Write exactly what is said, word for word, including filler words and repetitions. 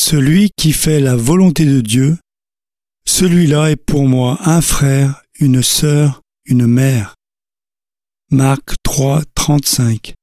Celui qui fait la volonté de Dieu, celui-là est pour moi un frère, une sœur, une mère. Marc trois, trente-cinq.